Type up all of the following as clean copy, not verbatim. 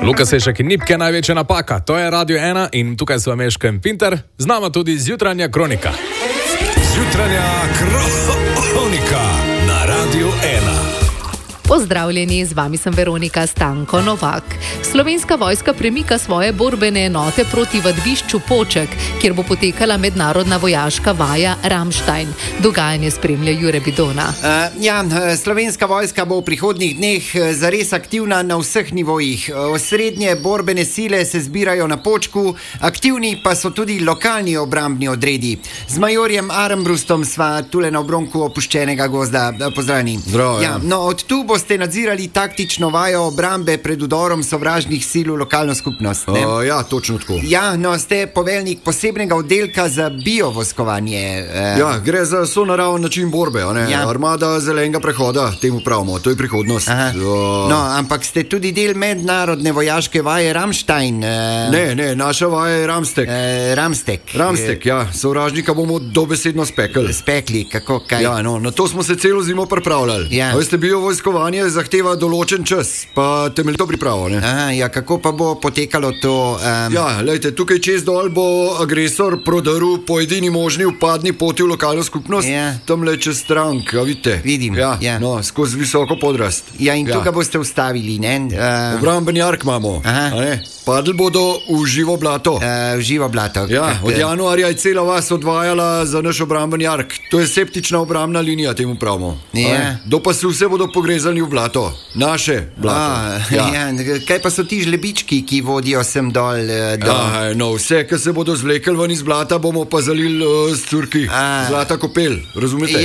Luka Sešek in Nipke, največja napaka. To je Radio 1 in tukaj so Meško in Pinter. Z nama tudi Zjutranja kronika. Zjutranja kronika na Radio 1. Pozdravljeni, z vami sem Veronika Stanko Novak. Slovenska vojska premika svoje borbene enote proti vadbišču Poček, kjer bo potekala mednarodna vojaška vaja Ramstein. Dogajanje spremlja Jure Bidona. Slovenska vojska bo v prihodnjih dneh zares aktivna na vseh nivojih. Osrednje borbene sile se zbirajo na Počku, aktivni pa so tudi lokalni obrambni odredi. Z majorjem Armbrustom sva tule na obronku opuščenega gozda. Pozdravljeni. Od tu boste nadzirali taktično vajo obrambe pred udorom sovražnih sil v lokalno skupnost. Točno tako. Ste poveljnik posebnega oddelka za biovoskovanje. Gre za sonaraven način borbe, Armada zelenega prehoda, temu pravimo, to je prihodnost. Ampak ste tudi del mednarodne vojaške vaje Ramstein. Ne, naša vaja je Ramstek. Ramstek. Sovražnika bomo dobesedno spekli. Spekli, kako, kaj? Na to smo se celo zimo pripravljali. Veste, biovojskovanje zahteva določen čas, pa temeljito pripravo, Kako pa bo potekalo to? Tukaj čez dol bo agresor prodrl po edini možni vpadni poti v lokalno skupnost, tamle čez strank, vidite? Vidim. Skozi visoko podrast. In tukaj boste ustavili, ne? Obrambni jark imamo. Padli bodo v živo blato. V živo blato. Od januarja je cela vas odvajala za naš obrambni jark. To je septična obrambna linija, temu pravimo. Do pa se vse bodo pogrezali v blato. Naše blato. Kaj pa so ti žlebički, ki vodijo sem dol? Vse, ki se bodo zvlekli ven iz blata, bomo pa zalili s curki. Zlata kopel, razumete?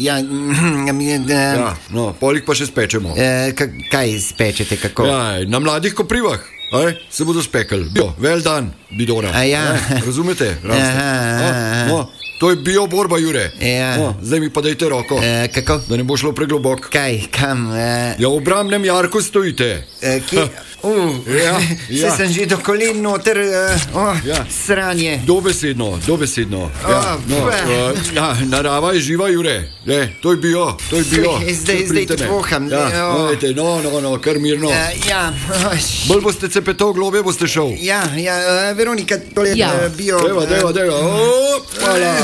Polik pa še spečemo. Kaj spečete, kako? Na mladih koprivah. Se bodo spekli. Vel dan, Bidona. Razumete? To je bioborba, Jure. Zdaj mi pa dajte roko. Kako? Da ne bo šlo preglobok. Kaj, kam? V obrambnem jarku stojite. Kje? Se sem že do kolen noter, sranje. Dobesedno. Narava je živa, Jure. To je bio. Zdaj tudi voham. Kar mirno. Bolj boste cepetov globe, boste šel. Veronika, tole bio. Deva. Hvala.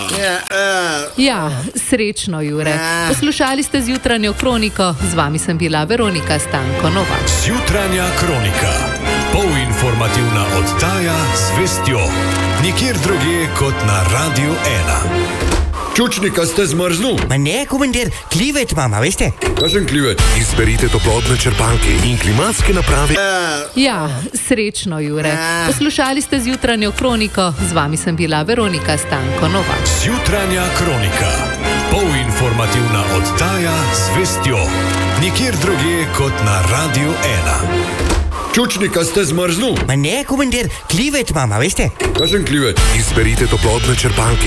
Srečno, Jure. Poslušali ste Zjutranjo kroniko, z vami sem bila Veronika Stanko Novak. Zjutranja kronika. Polinformativna oddaja z vestjo. Nikjer drugje kot na Radio 1. Čučnika ste zmrznul? Ne, komandir, klivet mama, veste? Kakšen klivet? Izberite toplotne črpalke in klimatske naprave. Srečno, Jure. Poslušali ste Zjutranjo kroniko, z vami sem bila Veronika Stanko Novak. Zjutranja kronika. Polinformativna oddaja z vestjo. Nikjer drugje kot na Radio 1. Čučnika ste zmrznul? Ne, komandir, klivet mama, veste? Kakšen klivet? Izberite toplotne črpalke